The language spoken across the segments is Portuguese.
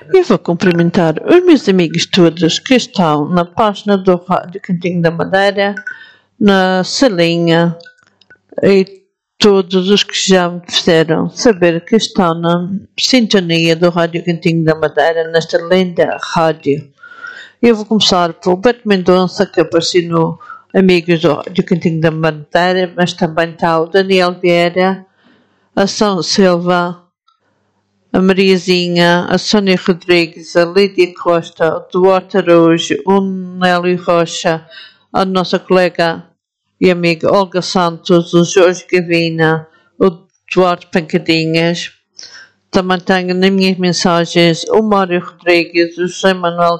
Eu vou cumprimentar os meus amigos todos que estão na página do Rádio Cantinho da Madeira, na salinha, e todos os que já me fizeram saber que estão na sintonia do Rádio Cantinho da Madeira, nesta linda rádio. Eu vou começar pelo Beto Mendonça, que apareceu no Amigos do Rádio Cantinho da Madeira, mas também está o Daniel Vieira, a São Silva, a Mariazinha, a Sónia Rodrigues, a Lídia Costa, o Duarte Araújo, o Nélio Rocha, a nossa colega e amiga Olga Santos, o Jorge Gavina, o Duarte Pancadinhas. Também tenho nas minhas mensagens o Mário Rodrigues, o José Manuel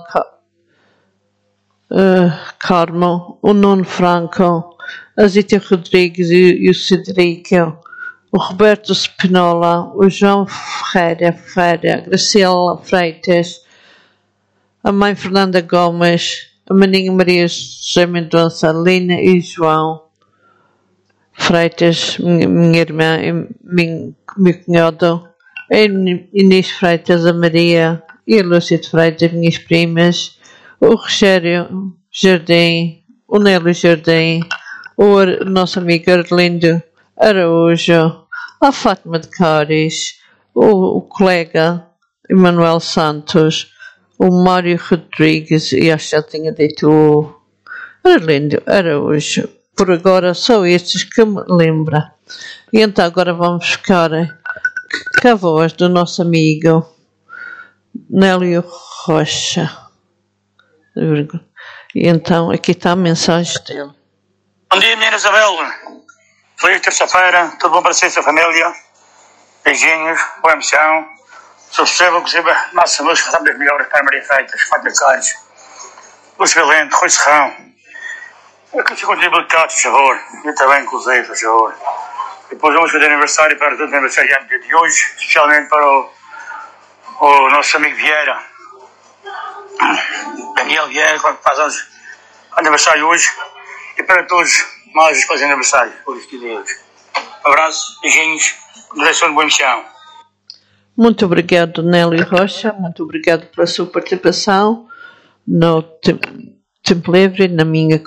Carmo, o Nuno Franco, a Zita Rodrigues e o Cedrico, o Roberto Spinola, o João Ferreira, a Graciela Freitas, a mãe Fernanda Gomes, a Maninha Maria José Mendonça, a Lina e João Freitas, minha irmã e meu cunhado, a Inês Freitas, a Maria e a Lúcia de Freitas, minhas primas, o Rogério Jardim, o Nélio Jardim, o nosso amigo Arlindo Araújo, a Fátima de Cáris, o colega Emanuel Santos, o Mário Rodrigues e acho que já tinha dito o Arlindo Araújo. Por agora só estes que me lembra. E então agora vamos ficar com a voz do nosso amigo Nélio Rocha. E então aqui está a mensagem dele. Bom dia, menina Isabel. Feliz terça-feira, tudo bom para si e sua família? Beijinhos, boa missão. Se possível, inclusive, nossa música está das melhores para Maria Freitas, Fátima Cáris, Lúcio Valente, Rui Serrão. Eu que fico debilitado, por favor. Eu também, inclusive, por favor. Depois a música de aniversário para todos os aniversariantes de hoje, especialmente para o nosso amigo Vieira, Daniel Vieira, que faz anos aniversário hoje, e para todos mais os fazem aniversário, por este dia de hoje. Um abraço, beijinhos, direção de boa missão. Muito obrigado, Nélio Rocha, muito obrigado pela sua participação no Tempo Livre, na minha